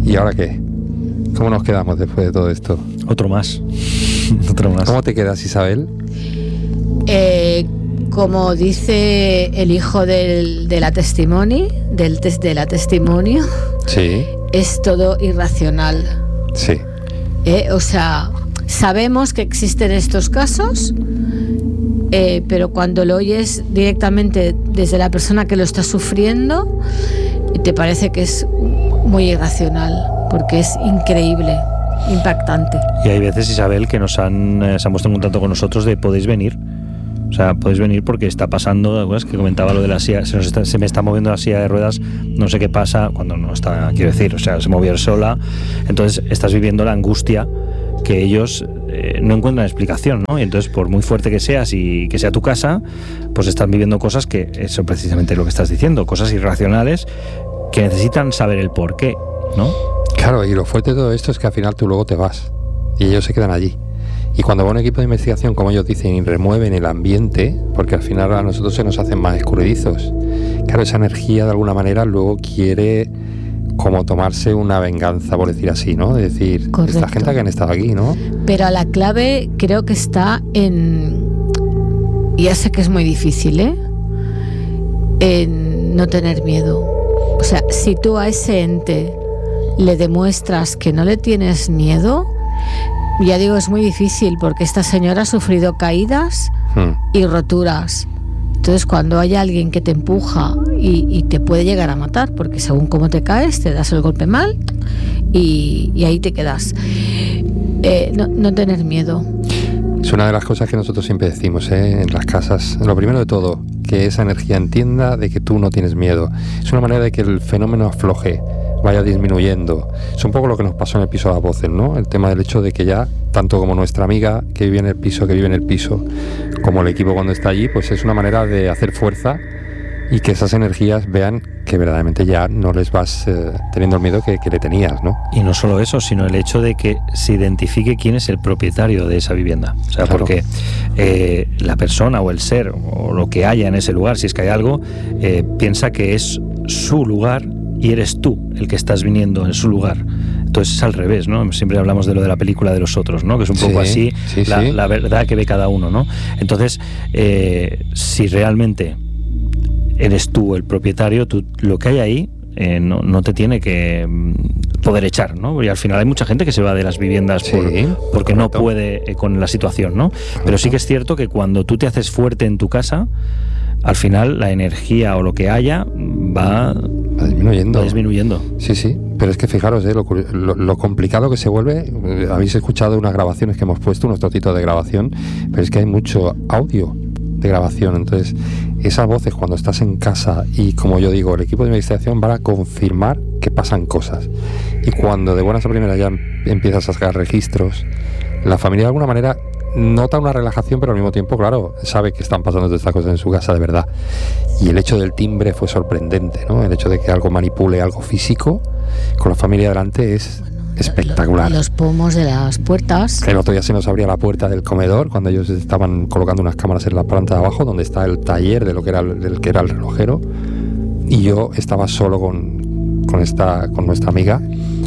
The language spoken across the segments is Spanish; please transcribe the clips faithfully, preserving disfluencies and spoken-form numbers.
¿Y ahora qué? ¿Cómo nos quedamos después de todo esto? Otro más. Otro más. ¿Cómo te quedas, Isabel? Eh, como dice el hijo del, de la testimoni, del tes, de la testimonio, sí, es todo irracional. Sí. Eh, o sea, sabemos que existen estos casos, eh, pero cuando lo oyes directamente desde la persona que lo está sufriendo, te parece que es muy irracional, porque es increíble, impactante. Y hay veces, Isabel, que nos han, eh, se han puesto en contacto con nosotros de podéis venir. O sea, podéis venir porque está pasando, ¿te acuerdas que comentaba lo de la silla? Se, nos está, se me está moviendo la silla de ruedas, no sé qué pasa, cuando no está, quiero decir, o sea, se movió sola. Entonces estás viviendo la angustia que ellos eh, no encuentran explicación, ¿no? Y entonces, por muy fuerte que seas y que sea tu casa, pues están viviendo cosas que, eso precisamente lo que estás diciendo, cosas irracionales que necesitan saber el por qué, ¿no? Claro, y lo fuerte de todo esto es que al final tú luego te vas y ellos se quedan allí. Y cuando va un equipo de investigación, como ellos dicen, y remueven el ambiente, porque al final a nosotros se nos hacen más escurridizos, claro, esa energía de alguna manera luego quiere como tomarse una venganza, por decir así, ¿no? De decir, correcto, esta gente que han estado aquí, ¿no? Pero la clave creo que está en, ya sé que es muy difícil, ¿eh? En no tener miedo. O sea, si tú a ese ente le demuestras que no le tienes miedo, ya digo, es muy difícil, porque esta señora ha sufrido caídas hmm. y roturas. Entonces, cuando hay alguien que te empuja y, y te puede llegar a matar, porque según cómo te caes, te das el golpe mal y, y ahí te quedas. Eh, no, no tener miedo. Es una de las cosas que nosotros siempre decimos, ¿eh? En las casas. Lo primero de todo, que esa energía entienda de que tú no tienes miedo. Es una manera de que el fenómeno afloje, vaya disminuyendo. Es un poco lo que nos pasó en el piso de las voces, ¿no? El tema del hecho de que ya, tanto como nuestra amiga que vive en el piso, que vive en el piso, como el equipo cuando está allí, pues es una manera de hacer fuerza y que esas energías vean que verdaderamente ya no les vas eh, teniendo el miedo que, que le tenías, ¿no? Y no solo eso, sino el hecho de que se identifique quién es el propietario de esa vivienda. O sea, claro, porque eh, la persona o el ser o lo que haya en ese lugar, si es que hay algo, eh, piensa que es su lugar y eres tú el que estás viniendo en su lugar. Entonces es al revés, ¿no? Siempre hablamos de lo de la película de los otros, ¿no? Que es un poco sí, así sí, la, sí. la verdad que ve cada uno, ¿no? Entonces, eh, si realmente eres tú el propietario, tú, lo que hay ahí eh, no, no te tiene que poder echar, ¿no? Y al final hay mucha gente que se va de las viviendas sí, por, porque correcto. No puede eh, con la situación, ¿no? Correcto. Pero sí que es cierto que cuando tú te haces fuerte en tu casa, al final la energía o lo que haya va, va disminuyendo. Va disminuyendo. Sí, sí, pero es que fijaros, ¿eh? lo, lo, lo complicado que se vuelve. Habéis escuchado unas grabaciones que hemos puesto, unos trocitos de grabación, pero es que hay mucho audio de grabación. Entonces, esas voces cuando estás en casa y, como yo digo, el equipo de investigación van a confirmar que pasan cosas. Y cuando de buenas a primeras ya empiezas a sacar registros, la familia de alguna manera nota una relajación, pero al mismo tiempo, claro, sabe que están pasando todas estas cosas en su casa de verdad. Y el hecho del timbre fue sorprendente, ¿no? El hecho de que algo manipule algo físico con la familia delante es espectacular. Los pomos de las puertas. El otro día se nos abría la puerta del comedor cuando ellos estaban colocando unas cámaras en la planta de abajo, donde está el taller de lo que era el, el que era el relojero, y yo estaba solo con, con, esta, con nuestra amiga,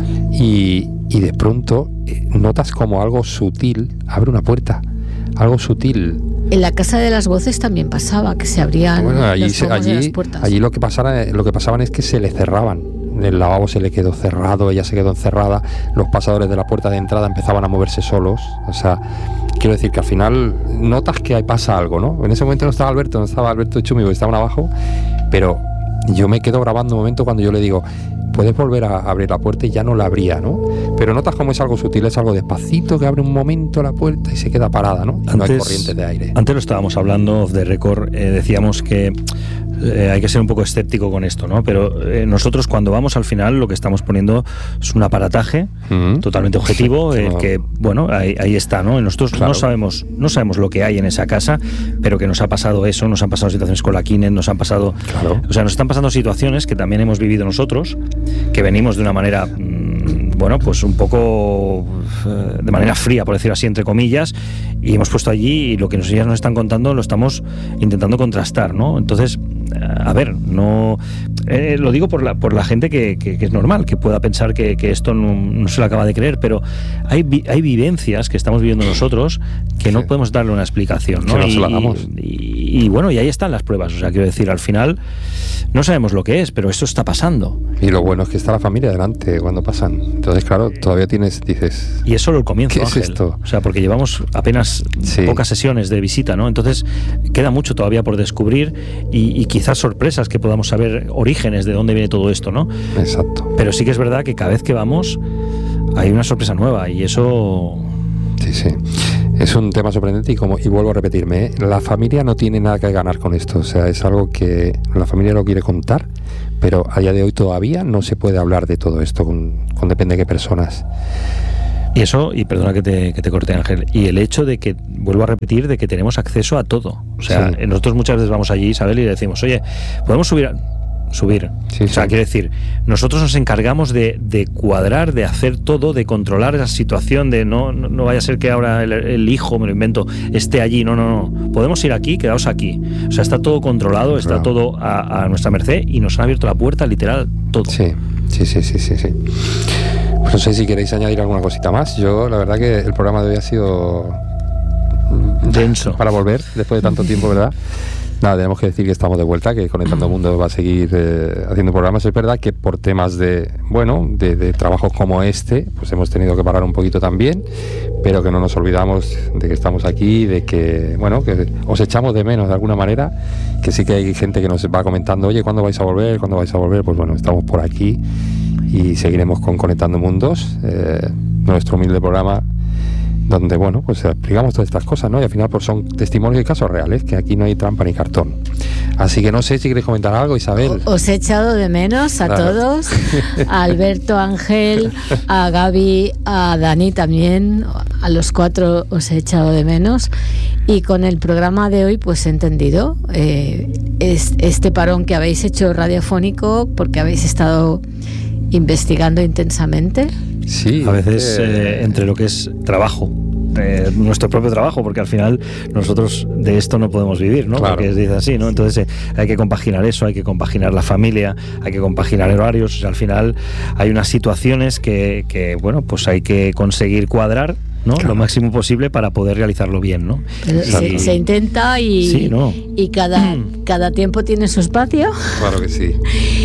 y, y de pronto eh, notas como algo sutil abre una puerta, algo sutil. En la casa de las voces también pasaba que se abrían bueno, allí, los pomos allí, de las puertas. Allí lo que pasara, lo que pasaban es que se le cerraban. El lavabo se le quedó cerrado, ella se quedó encerrada, los pasadores de la puerta de entrada empezaban a moverse solos. O sea, quiero decir que al final notas que ahí pasa algo, ¿no? En ese momento no estaba Alberto, no estaba Alberto y Chumi, porque estaban abajo, pero yo me quedo grabando un momento cuando yo le digo, puedes volver a abrir la puerta, y ya no la abría, ¿no? Pero notas como es algo sutil, es algo despacito que abre un momento la puerta y se queda parada, ¿no? Antes, no hay corrientes de aire. Antes lo estábamos hablando off the record, eh, decíamos que eh, hay que ser un poco escéptico con esto, ¿no? Pero eh, nosotros cuando vamos al final lo que estamos poniendo es un aparataje uh-huh. totalmente objetivo, sí, eh, no. que bueno, ahí, ahí está, ¿no? Nosotros claro. no sabemos no sabemos lo que hay en esa casa, pero que nos ha pasado eso, nos han pasado situaciones con la Kines, nos han pasado, claro. o sea, nos están pasando situaciones que también hemos vivido nosotros, que venimos de una manera mmm, bueno, pues un poco eh, de manera fría, por decirlo así, entre comillas, y hemos puesto allí y lo que ellas nos están contando lo estamos intentando contrastar, ¿no? Entonces, a ver, no Eh, lo digo por la, por la gente que, que, que es normal, que pueda pensar que, que esto no, no se lo acaba de creer, pero hay, vi, hay vivencias que estamos viviendo nosotros que sí. no podemos darle una explicación, ¿no? Que no y, se la damos. Y, y bueno, y ahí están las pruebas. O sea, quiero decir, al final no sabemos lo que es, pero esto está pasando. Y lo bueno es que está la familia delante cuando pasan. Entonces, claro, todavía tienes, dices... Y es solo el comienzo, ¿qué Ángel? es esto? O sea, porque llevamos apenas sí. pocas sesiones de visita, ¿no? Entonces, queda mucho todavía por descubrir y, y quizás sorpresas que podamos saber, orígenes de dónde viene todo esto, ¿no? Exacto. Pero sí que es verdad que cada vez que vamos hay una sorpresa nueva y eso... Sí, sí. Es un tema sorprendente y, como, y vuelvo a repetirme, ¿eh? La familia no tiene nada que ganar con esto. O sea, es algo que la familia lo quiere contar, pero a día de hoy todavía no se puede hablar de todo esto con, con depende de qué personas. Y eso, y perdona que te, que te corte, Ángel, y el hecho de que, vuelvo a repetir, de que tenemos acceso a todo. O sea, sí. nosotros muchas veces vamos allí, Isabel, y le decimos, oye, ¿podemos subir a...? subir. Sí, o sea, sí. quiere decir, nosotros nos encargamos de, de cuadrar, de hacer todo, de controlar esa situación, de no, no, no vaya a ser que ahora el, el hijo, me lo invento, esté allí. No, no, no. Podemos ir aquí, quedaos aquí. O sea, está todo controlado, está claro. todo a, a nuestra merced y nos han abierto la puerta, literal, todo. Sí, sí, sí, sí, sí, sí. Pues no sé si queréis añadir alguna cosita más. Yo, la verdad que el programa de hoy ha sido denso. Para volver, después de tanto tiempo, ¿verdad? Nada, tenemos que decir que estamos de vuelta, que Conectando Mundo va a seguir eh, haciendo programas. Es verdad que por temas de, bueno, de, de trabajos como este, pues hemos tenido que parar un poquito también, pero que no nos olvidamos de que estamos aquí, de que, bueno, que os echamos de menos de alguna manera, que sí que hay gente que nos va comentando, oye, ¿cuándo vais a volver? ¿Cuándo vais a volver? Pues bueno, estamos por aquí y seguiremos con Conectando Mundos, eh, nuestro humilde programa, donde, bueno, pues explicamos todas estas cosas, ¿no? Y al final pues son testimonios y casos reales, que aquí no hay trampa ni cartón. Así que no sé si queréis comentar algo, Isabel. Os he echado de menos a claro. todos, a Alberto, a Ángel, a Gaby, a Dani también, a los cuatro os he echado de menos. Y con el programa de hoy pues he entendido eh, es, este parón que habéis hecho radiofónico, porque habéis estado investigando intensamente. Sí, a veces eh, entre lo que es trabajo, eh, nuestro propio trabajo, porque al final nosotros de esto no podemos vivir, ¿no? Claro. Porque es dice así, ¿no? Entonces eh, hay que compaginar eso, hay que compaginar la familia, hay que compaginar horarios. O sea, al final hay unas situaciones que, que, bueno, pues hay que conseguir cuadrar, ¿no? Claro. Lo máximo posible para poder realizarlo bien, ¿no? Se, se intenta y, sí, ¿no? y cada, cada tiempo tiene su espacio. Claro que sí.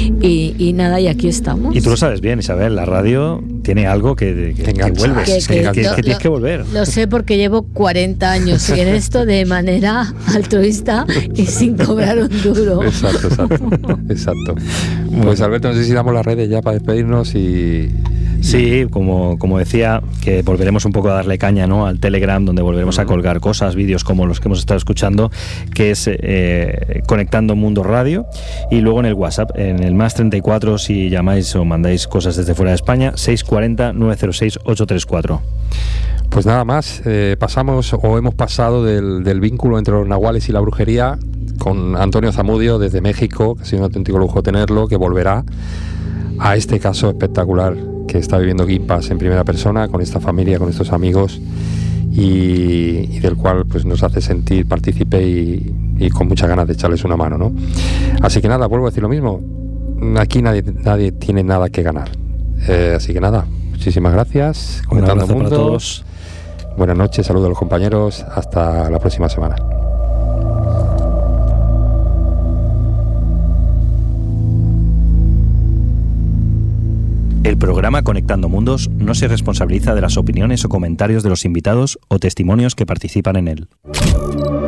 Y, y nada, y aquí estamos. Y tú lo sabes bien, Isabel, la radio tiene algo que, que, que vuelves, que, que, que, que, que tienes que volver. Lo sé porque llevo cuarenta años en esto de manera altruista y sin cobrar un duro. Exacto, exacto. Exacto. Pues Alberto, no sé si damos las redes ya para despedirnos y... Sí, como, como decía, que volveremos un poco a darle caña, ¿no?, al Telegram, donde volveremos a colgar cosas, vídeos como los que hemos estado escuchando, que es eh, Conectando Mundo Radio, y luego en el WhatsApp, en el más treinta y cuatro, si llamáis o mandáis cosas desde fuera de España, seis cuatro cero, nueve cero seis, ocho tres cuatro. Pues nada más, eh, pasamos o hemos pasado del, del vínculo entre los nahuales y la brujería con Antonio Zamudio desde México, que ha sido un auténtico lujo tenerlo, que volverá a este caso espectacular que está viviendo Guimpas en primera persona, con esta familia, con estos amigos, y, y del cual pues nos hace sentir partícipe y, y con muchas ganas de echarles una mano, ¿no? Así que nada, vuelvo a decir lo mismo, aquí nadie, nadie tiene nada que ganar, eh, así que nada, muchísimas gracias. Conectando Mundos. Buenas noches, saludos a los compañeros, hasta la próxima semana. El programa Conectando Mundos no se responsabiliza de las opiniones o comentarios de los invitados o testimonios que participan en él.